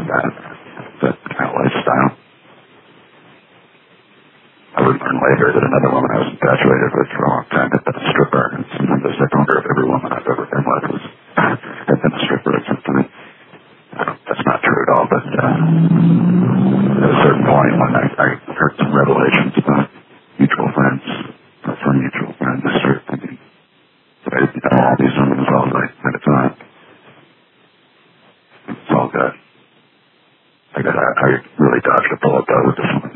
that kind of lifestyle. I would learn later that another woman I was infatuated with for a long time had been a stripper, and sometimes I wonder if every woman I've ever been with had been a stripper at some time. That's not true at all, but at a certain point when I heard some revelations about mutual friends, from mutual friends, I started thinking that I didn't know all these women as well as I thought. It's all good. I really dodged a bullet though with this one.